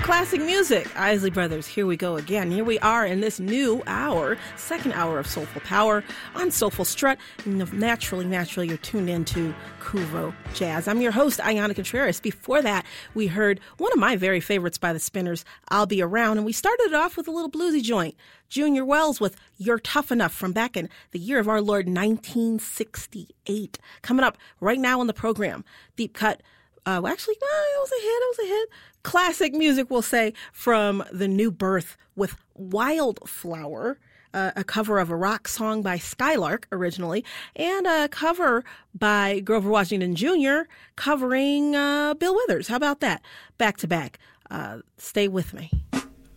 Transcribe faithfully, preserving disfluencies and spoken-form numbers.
classic music. Isley Brothers, here we go again. Here we are in this new hour, second hour of Soulful Power on Soulful Strut. And naturally, naturally, you're tuned into Kuvo Jazz. I'm your host, Ayana Contreras. Before that, we heard one of my very favorites by the Spinners, I'll Be Around. And we started it off with a little bluesy joint. Junior Wells with You're Tough Enough from back in the year of our Lord, nineteen sixty-eight. Coming up right now on the program, deep cut. Uh, well, actually, no, it was a hit. It was a hit. Classic music, we'll say, from The New Birth with Wildflower, uh, a cover of a rock song by Skylark originally, and a cover by Grover Washington Junior covering uh, Bill Withers. How about that? Back to back. Uh, stay with me.